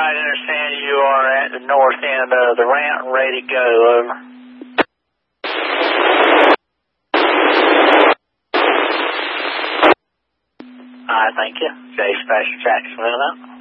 right, understand you are at the north end of the ramp, ready to go, over. Alright, thank you. J Special Jacksonville out.